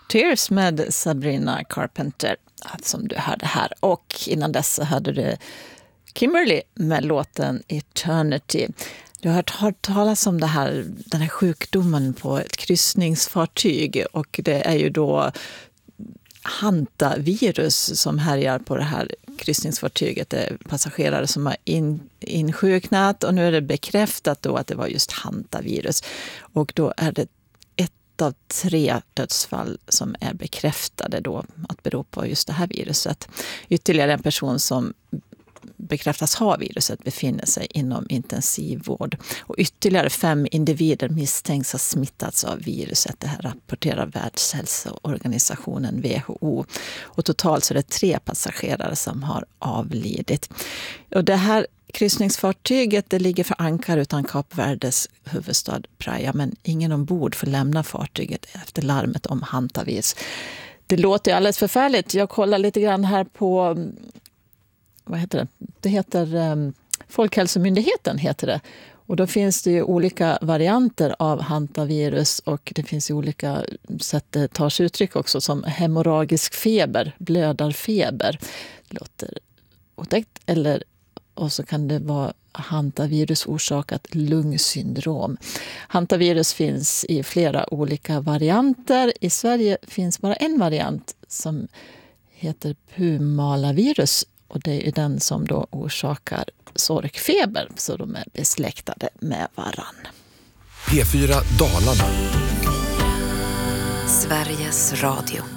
Tears med Sabrina Carpenter som du hörde här. Och innan dess så hörde du Kimberly med låten Eternity. Du har hört talas om den här sjukdomen på ett kryssningsfartyg, och det är ju då hantavirus som härjar på det här kryssningsfartyget. Det är passagerare som har insjuknat, och nu är det bekräftat då att det var just hantavirus. Och då är det 1 av 3 dödsfall som är bekräftade då att bero på just det här viruset. Ytterligare en person som bekräftas ha viruset befinner sig inom intensivvård. Och ytterligare 5 individer misstänks ha smittats av viruset. Det här rapporterar Världshälsoorganisationen WHO. Och totalt så är det 3 passagerare som har avlidit. Och det här kryssningsfartyget, det ligger för ankar utan Kap Verdes huvudstad Praia, men ingen ombord får lämna fartyget efter larmet om hantavirus. Det låter ju alldeles förfärligt. Jag kollar lite grann här på, vad heter det? Det heter Folkhälsomyndigheten heter det. Och då finns det ju olika varianter av hantavirus, och det finns ju olika sätt det tar sig uttryck också, som hemorragisk feber, blödarfeber. Det låter otäckt. Och så kan det vara hantavirus orsakat lungsyndrom. Hantavirus finns i flera olika varianter. I Sverige finns bara en variant som heter pumalavirus, och det är den som då orsakar sorkfeber, så de är besläktade med varann. P4 Dalarna. Sveriges Radio.